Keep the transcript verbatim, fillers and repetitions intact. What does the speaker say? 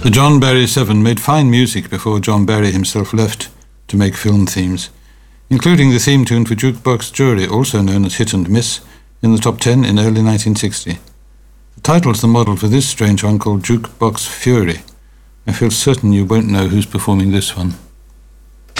The John Barry Seven made fine music before John Barry himself left to make film themes, including the theme tune for Jukebox Jury, also known as Hit and Miss, in the top ten in early nineteen sixty. The title's the model for this strange one called Jukebox Fury. I feel certain you won't know who's performing this one.